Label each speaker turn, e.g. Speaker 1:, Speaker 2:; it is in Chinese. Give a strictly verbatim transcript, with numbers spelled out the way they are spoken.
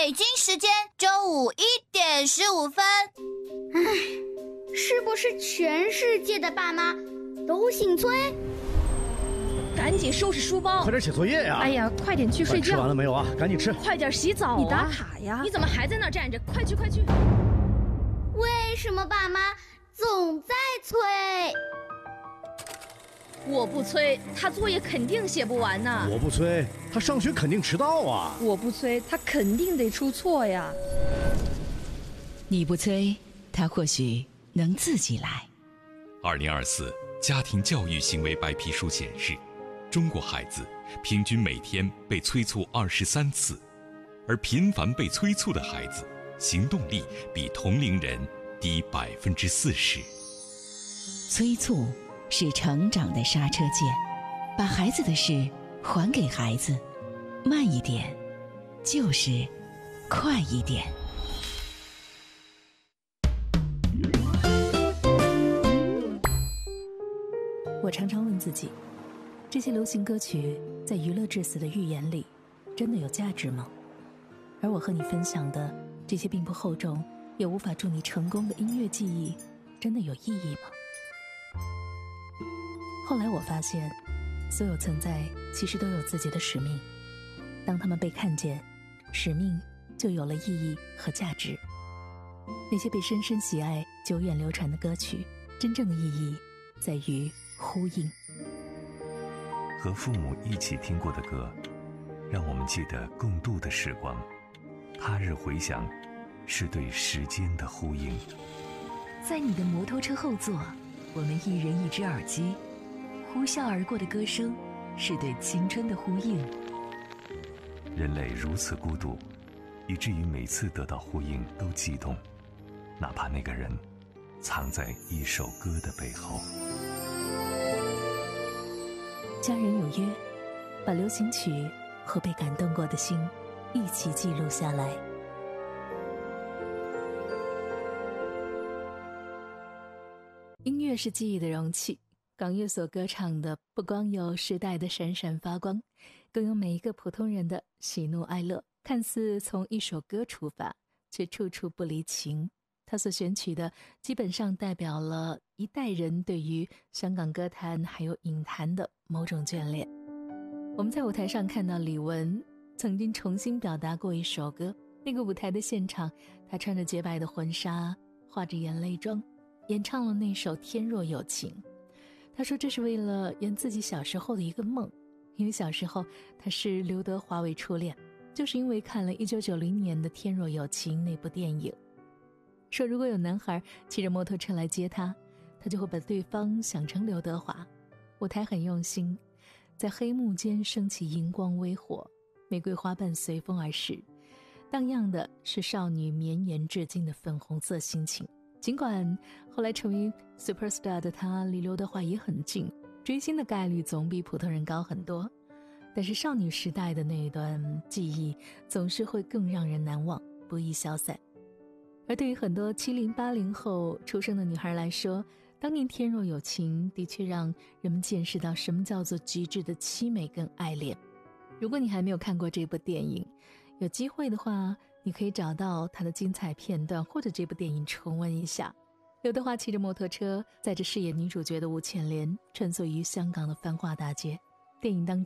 Speaker 1: 北京时间周五一点十五分。
Speaker 2: 唉，是不是全世界的爸妈都姓崔？
Speaker 3: 赶紧收拾书包，
Speaker 4: 快点写作业呀！
Speaker 3: 哎呀，快点去睡觉。
Speaker 4: 吃完了没有啊？赶紧吃。
Speaker 3: 快点洗澡啊！
Speaker 5: 你打卡呀！
Speaker 3: 你怎么还在那儿站着？快去快去！
Speaker 2: 为什么爸妈总在催？
Speaker 3: 我不催，他作业肯定写不完呢。
Speaker 4: 我不催，他上学肯定迟到啊。
Speaker 5: 我不催，他肯定得出错呀。
Speaker 6: 你不催，他或许能自己来。
Speaker 7: 二零二四家庭教育行为白皮书显示，中国孩子平均每天被催促二十三次，而频繁被催促的孩子，行动力比同龄人低百分之四十。
Speaker 6: 催促是成长的刹车键，把孩子的事还给孩子，慢一点，就是快一点。
Speaker 8: 我常常问自己，这些流行歌曲在娱乐至死的预言里，真的有价值吗？而我和你分享的这些并不厚重，也无法助你成功的音乐记忆，真的有意义吗？后来我发现，所有存在其实都有自己的使命，当他们被看见，使命就有了意义和价值。那些被深深喜爱、久远流传的歌曲，真正的意义在于呼应。
Speaker 9: 和父母一起听过的歌，让我们记得共度的时光。他日回响，是对时间的呼应。
Speaker 10: 在你的摩托车后座，我们一人一只耳机，呼啸而过的歌声，是对青春的呼应。
Speaker 9: 人类如此孤独，以至于每次得到呼应都激动，哪怕那个人藏在一首歌的背后。
Speaker 8: 家人有约，把流行曲和被感动过的心一起记录下来。音乐是记忆的容器，港乐所歌唱的不光有时代的闪闪发光，更有每一个普通人的喜怒哀乐。看似从一首歌出发，却处处不离情。他所选取的基本上代表了一代人对于香港歌坛还有影坛的某种眷恋。我们在舞台上看到李玟曾经重新表达过一首歌，那个舞台的现场，她穿着洁白的婚纱，化着眼泪妆，演唱了那首《天若有情》。她说这是为了圆自己小时候的一个梦，因为小时候她是刘德华为初恋，就是因为看了一九九零年的《天若有情》那部电影。说如果有男孩骑着摩托车来接他，他就会把对方想成刘德华。舞台很用心，在黑幕间升起荧光微火，玫瑰花瓣随风而逝，荡漾的是少女绵延至今的粉红色心情。尽管后来成为 superstar 的她离刘德华也很近，追星的概率总比普通人高很多，但是少女时代的那一段记忆总是会更让人难忘，不易消散。而对于很多七零八零后出生的女孩来说，当年天若有情的确让人们见识到什么叫做极致的凄美跟爱恋。如果你还没有看过这部电影，有机会的话，你可以找到它的精彩片段，或者这部电影重温一下。刘德华骑着摩托车载着饰演女主角的吴倩莲穿梭于香港的繁华大街，电影当中